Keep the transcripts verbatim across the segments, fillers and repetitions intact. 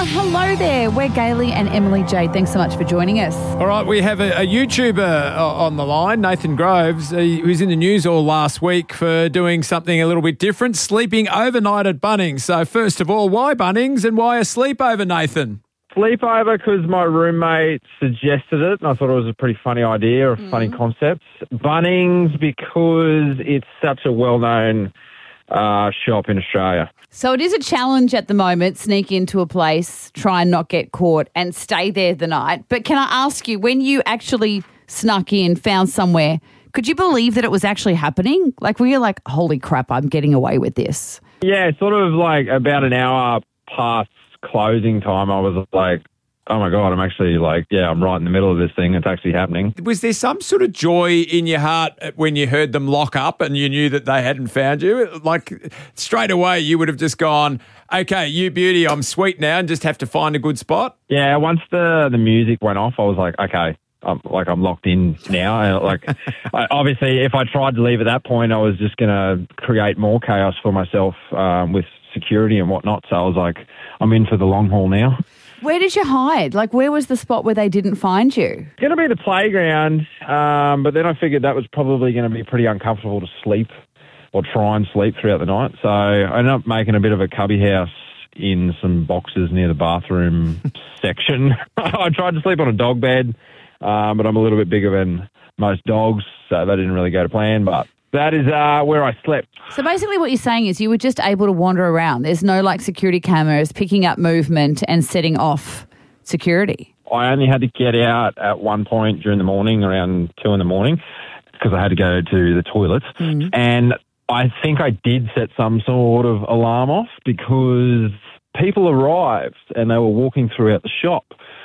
hello there. We're Gailey and Emily Jade. Thanks so much for joining us. All right, we have a, a YouTuber uh, on the line, Nathan Groves, uh, who was in the news all last week for doing something a little bit different, sleeping overnight at Bunnings. So first of all, why Bunnings and why a sleepover, Nathan? Sleepover because my roommate suggested it, and I thought it was a pretty funny idea, a mm. funny concept. Bunnings because it's such a well-known uh, shop in Australia. So it is a challenge at the moment, sneak into a place, try and not get caught and stay there the night. But can I ask you, when you actually snuck in, found somewhere, could you believe that it was actually happening? Like, were you like, holy crap, I'm getting away with this? Yeah, sort of like about an hour past closing time, I was like, oh my God, I'm actually like, yeah, I'm right in the middle of this thing. It's actually happening. Was there some sort of joy in your heart when you heard them lock up and you knew that they hadn't found you? Like straight away, you would have just gone, okay, you beauty, I'm sweet now and just have to find a good spot? Yeah, once the, the music went off, I was like, okay, I'm like I'm locked in now. And like, I, obviously, if I tried to leave at that point, I was just going to create more chaos for myself um, with security and whatnot. So I was like, I'm in for the long haul now. Where did you hide? Like, where was the spot where they didn't find you? It's going to be the playground, um, but then I figured that was probably going to be pretty uncomfortable to sleep or try and sleep throughout the night. So I ended up making a bit of a cubby house in some boxes near the bathroom section. I tried to sleep on a dog bed, um, but I'm a little bit bigger than most dogs, so that didn't really go to plan, but that is uh, where I slept. So basically what you're saying is you were just able to wander around. There's no like security cameras picking up movement and setting off security. I only had to get out at one point during the morning, around two in the morning, because I had to go to the toilet. Mm-hmm. And I think I did set some sort of alarm off because people arrived and they were walking throughout the shop.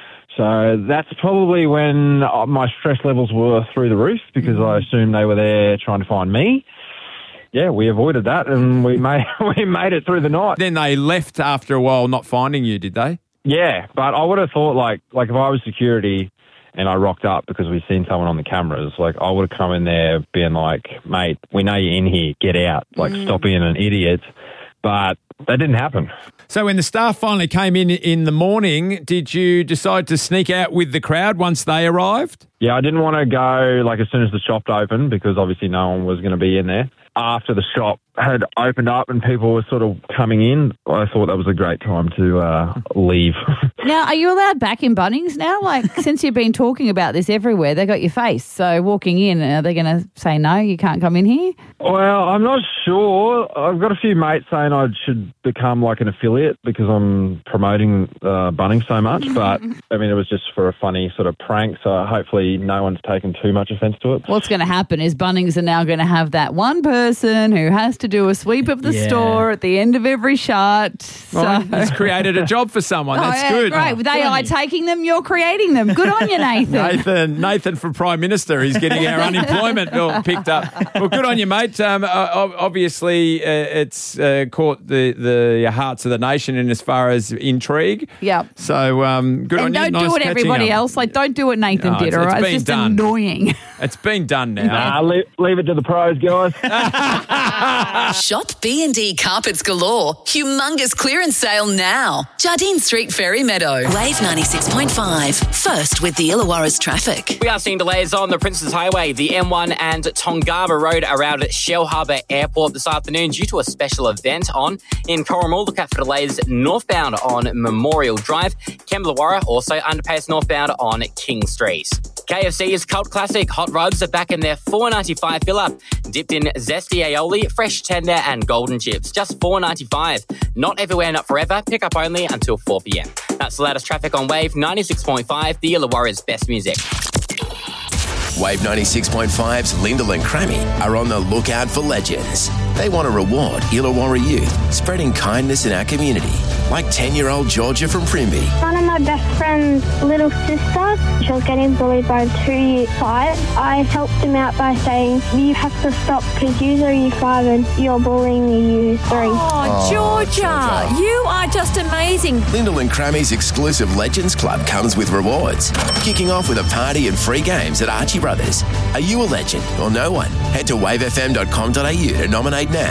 So that's probably when my stress levels were through the roof because I assumed they were there trying to find me. Yeah, we avoided that and we made we made it through the night. Then they left after a while not finding you, did they? Yeah, but I would have thought like like if I was security and I rocked up because we'd seen someone on the cameras, like I would have come in there being like, mate, we know you're in here, get out. Like mm. stop being an idiot. But that didn't happen. So when the staff finally came in in the morning, did you decide to sneak out with the crowd once they arrived? Yeah, I didn't want to go like as soon as the shop opened because obviously no one was going to be in there. After the shop had opened up and people were sort of coming in, I thought that was a great time to uh, leave. Now, are you allowed back in Bunnings now? Like, since you've been talking about this everywhere, they got your face. So walking in, are they going to say, no, you can't come in here? Well, I'm not sure. I've got a few mates saying I should become like an affiliate because I'm promoting uh, Bunnings so much. But, I mean, it was just for a funny sort of prank. So hopefully no one's taken too much offence to it. What's going to happen is Bunnings are now going to have that one person who has to do a sweep of the yeah. store at the end of every shot. So. Well, it's created a job for someone. That's oh, yeah, good. Great. Oh, they are taking them, you're creating them. Good on you, Nathan. Nathan, Nathan for Prime Minister. He's getting our unemployment bill picked up. Well, good on you, mate. Um, obviously, uh, it's uh, caught the, the hearts of the nation in as far as intrigue. Yeah. So um, good and on you. And don't nice do what everybody up. else. Like, don't do what Nathan no, did, it's, all right? It's, it's just done. annoying. It's been done now. Nah, leave, leave it to the pros, guys. Shop B and D Carpets Galore. Humongous clearance sale now. Jardine Street, Ferry Meadow. Wave ninety-six point five. First with the Illawarra's traffic. We are seeing delays on the Princes Highway, the M one and Tongaba Road around Shell Harbour Airport this afternoon due to a special event on. In Corrimal, look out for delays northbound on Memorial Drive. Kemblawarra also underpass northbound on King Street. K F C's cult classic hot rubs are back in their four dollars ninety-five fill-up. Dipped in zesty aioli, fresh tender and golden chips. Just four dollars ninety-five. Not everywhere, not forever. Pick up only until four p.m. That's the latest traffic on Wave ninety-six point five, the Illawarra's best music. Wave ninety-six point five's Lyndall and Crammy are on the lookout for legends. They want to reward Illawarra youth, spreading kindness in our community, like ten-year-old Georgia from Primby. One of my best friend's little sister, she was getting bullied by a two-year five. I helped him out by saying, you have to stop because you are year five and you're bullying year three. Oh, Oh, Georgia, Georgia. you are just amazing. Lyndall and Crammy's exclusive Legends Club comes with rewards, kicking off with a party and free games at Archie Brothers. Are you a legend or no one? Head to wave f m dot com dot a u to nominate now.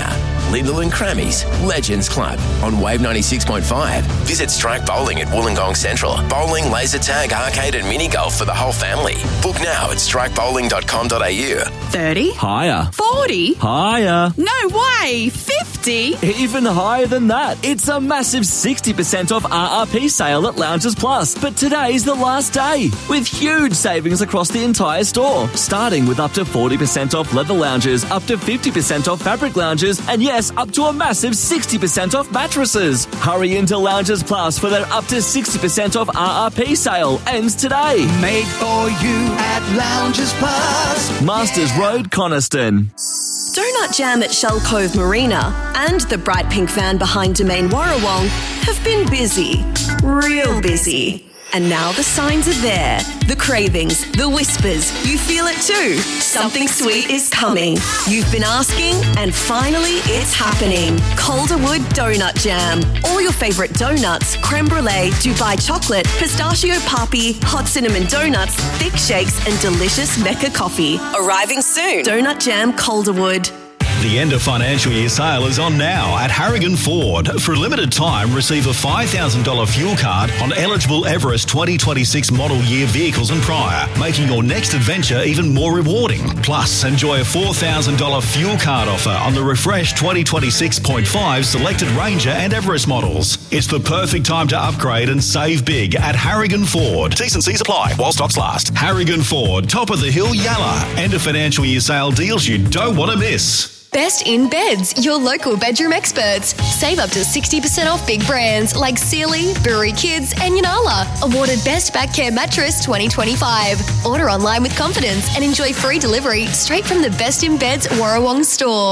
Lyndall and Crammy's Legends Club on Wave ninety-six point five. Visit Strike Bowling at Wollongong Central. Bowling, laser tag, arcade and mini golf for the whole family. Book now at strike bowling dot com dot a u. thirty? Higher. forty? Higher. No way! fifty? Even higher than that. It's a massive sixty percent off R R P sale at Lounges Plus. But today's the last day, with huge savings across the entire store. Starting with up to forty percent off leather lounges, up to fifty percent off fabric lounges, and yes, up to a massive sixty percent off mattresses. Hurry into Lounges Plus for their up to sixty percent off R R P sale. Ends today. Made for you at Lounges Plus. Masters Road, Coniston. Donut Jam at Shell Cove Marina and the bright pink van behind Domain Warrawong have been busy. Real busy. And now the signs are there. The cravings, the whispers. You feel it too. Something sweet is coming. You've been asking, and finally it's happening. Calderwood Donut Jam. All your favourite donuts, creme brulee, Dubai chocolate, pistachio papi, hot cinnamon donuts, thick shakes, and delicious Mecca coffee. Arriving soon. Donut Jam Calderwood. The end of financial year sale is on now at Harrigan Ford. For a limited time, receive a five thousand dollars fuel card on eligible Everest twenty twenty-six model year vehicles and prior, making your next adventure even more rewarding. Plus, enjoy a four thousand dollars fuel card offer on the refreshed twenty twenty-six point five selected Ranger and Everest models. It's the perfect time to upgrade and save big at Harrigan Ford. T's and C's apply while stocks last. Harrigan Ford, top of the hill, Yalla. End of financial year sale deals you don't want to miss. Best in Beds, your local bedroom experts. Save up to sixty percent off big brands like Sealy, Brewery Kids and Yanala. Awarded Best Back Care Mattress twenty twenty-five. Order online with confidence and enjoy free delivery straight from the Best in Beds Warrawong store.